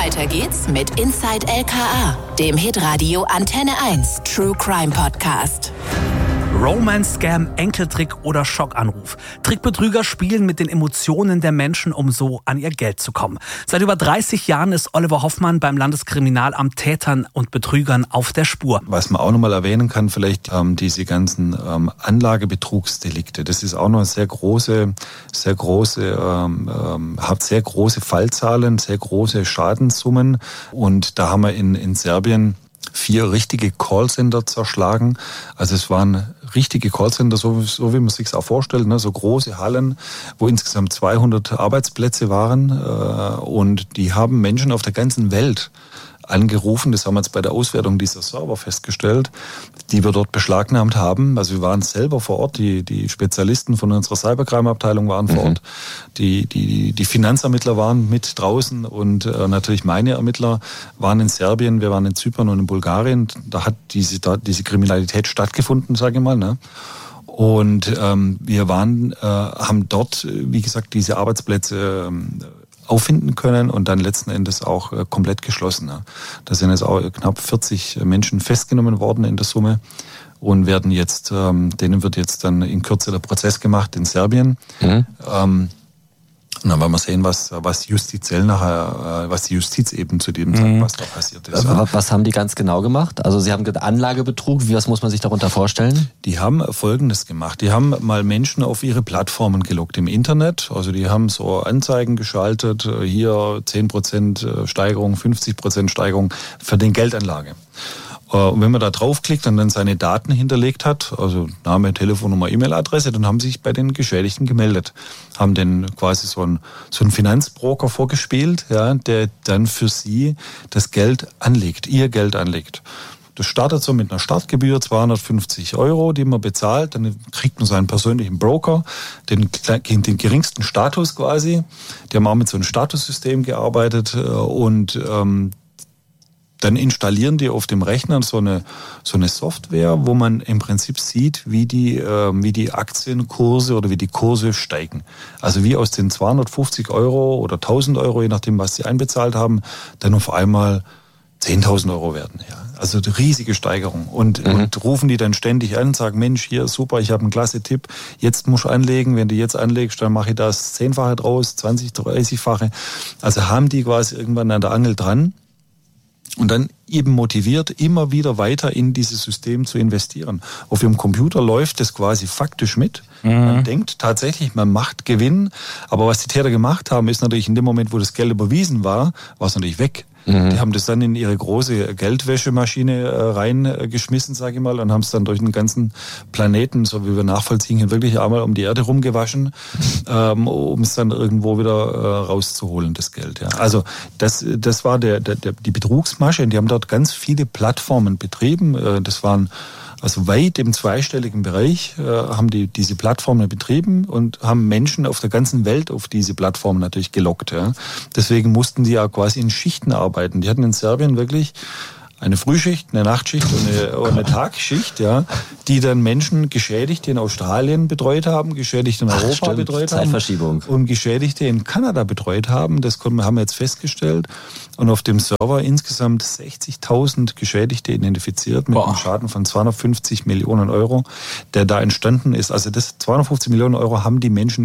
Weiter geht's mit Inside LKA, dem Hitradio Antenne 1 True Crime Podcast. Romance-Scam, Enkeltrick oder Schockanruf. Trickbetrüger spielen mit den Emotionen der Menschen, um so an ihr Geld zu kommen. Seit über 30 Jahren ist Oliver Hoffmann beim Landeskriminalamt Tätern und Betrügern auf der Spur. Was man auch nochmal erwähnen kann, vielleicht diese ganzen Anlagebetrugsdelikte. Das ist auch noch hat sehr große Fallzahlen, sehr große Schadenssummen. Und da haben wir in Serbien 4 richtige Callcenter zerschlagen. Also es waren richtige Callcenter, so wie man sich auch vorstellt, ne? So große Hallen, wo insgesamt 200 Arbeitsplätze waren. Und die haben Menschen auf der ganzen Welt angerufen. Das haben wir jetzt bei der Auswertung dieser Server festgestellt, die wir dort beschlagnahmt haben. Also wir waren selber vor Ort, die Spezialisten von unserer Cybercrime-Abteilung waren vor Ort, die Finanzermittler waren mit draußen und natürlich meine Ermittler waren in Serbien, wir waren in Zypern und in Bulgarien. Da hat diese Kriminalität stattgefunden, sage ich mal, ne? Und wir haben dort, wie gesagt, diese Arbeitsplätze auffinden können und dann letzten Endes auch komplett geschlossen. Da sind jetzt auch knapp 40 Menschen festgenommen worden in der Summe und denen wird jetzt dann in Kürze der Prozess gemacht in Serbien. Und dann werden wir sehen, was die Justiz eben zu dem sagt, was da passiert ist. Was haben die ganz genau gemacht? Also Sie haben Anlagebetrug, was muss man sich darunter vorstellen? Die haben Folgendes gemacht. Die haben mal Menschen auf ihre Plattformen gelockt im Internet. Also die haben so Anzeigen geschaltet, hier 10% Steigerung, 50% Steigerung für den Geldanlage. Und wenn man da draufklickt und dann seine Daten hinterlegt hat, also Name, Telefonnummer, E-Mail-Adresse, dann haben sie sich bei den Geschädigten gemeldet. Haben dann quasi so einen Finanzbroker vorgespielt, ja, der dann für sie das Geld anlegt, ihr Geld anlegt. Das startet so mit einer Startgebühr, 250 €, die man bezahlt. Dann kriegt man seinen persönlichen Broker, den geringsten Status quasi. Die haben auch mit so einem Statussystem gearbeitet und dann installieren die auf dem Rechner so eine Software, wo man im Prinzip sieht, wie die Aktienkurse oder wie die Kurse steigen. Also wie aus den 250 € oder 1000 €, je nachdem, was sie einbezahlt haben, dann auf einmal 10.000 € werden. Ja. Also eine riesige Steigerung. Und rufen die dann ständig an und sagen, Mensch, hier, super, ich habe einen klasse Tipp, jetzt musst du anlegen, wenn du jetzt anlegst, dann mache ich das 10-fache draus, 20-, 30-fache. Also haben die quasi irgendwann an der Angel dran. Und dann eben motiviert, immer wieder weiter in dieses System zu investieren. Auf ihrem Computer läuft das quasi faktisch mit. Man denkt tatsächlich, man macht Gewinn. Aber was die Täter gemacht haben, ist natürlich in dem Moment, wo das Geld überwiesen war es natürlich weg. Die haben das dann in ihre große Geldwäschemaschine reingeschmissen, sage ich mal, und haben es dann durch den ganzen Planeten, so wie wir nachvollziehen, hier wirklich einmal um die Erde rumgewaschen, um es dann irgendwo wieder rauszuholen, das Geld. Ja. Also das war die Betrugsmasche, und die haben dort ganz viele Plattformen betrieben. Das waren also weit im zweistelligen Bereich haben die diese Plattformen betrieben und haben Menschen auf der ganzen Welt auf diese Plattformen natürlich gelockt. Ja. Deswegen mussten die ja quasi in Schichten arbeiten. Die hatten in Serbien wirklich eine Frühschicht, eine Nachtschicht und eine Tagschicht, ja, die dann Menschen, Geschädigte in Australien betreut haben, Geschädigte in Europa betreut haben und Geschädigte in Kanada betreut haben. Das haben wir jetzt festgestellt. Und auf dem Server insgesamt 60.000 Geschädigte identifiziert mit einem Schaden von 250 Millionen €, der da entstanden ist. Also das 250 Millionen € haben die Menschen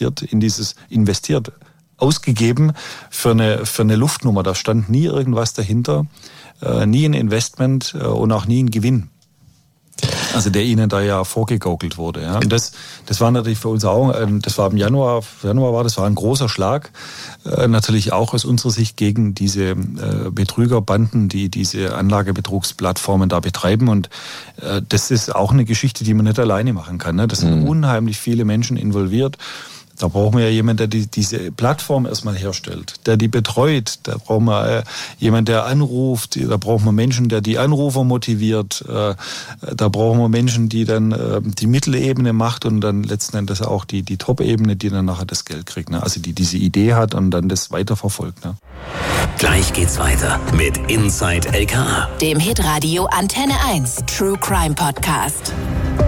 ausgegeben für eine Luftnummer. Da stand nie irgendwas dahinter. Nie ein Investment und auch nie ein Gewinn. Also der ihnen da ja vorgegaukelt wurde. Ja. Und das war natürlich für uns auch, das war im Januar das war ein großer Schlag. Natürlich auch aus unserer Sicht gegen diese Betrügerbanden, die diese Anlagebetrugsplattformen da betreiben. Und das ist auch eine Geschichte, die man nicht alleine machen kann. Ne. Das sind unheimlich viele Menschen involviert. Da brauchen wir ja jemanden, der diese Plattform erstmal herstellt, der die betreut. Da brauchen wir jemanden, der anruft. Da brauchen wir Menschen, der die Anrufer motiviert. Da brauchen wir Menschen, die dann die Mittelebene macht und dann letzten Endes auch die Top-Ebene, die dann nachher das Geld kriegt. Ne? Also die diese Idee hat und dann das weiterverfolgt. Ne? Gleich geht's weiter mit Inside LKA, dem Hitradio Antenne 1 True Crime Podcast.